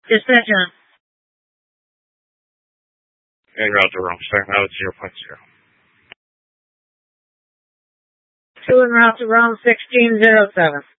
Dispatch on. En route to Rome, starting out 0.0. 2 en route to Rome, 1607.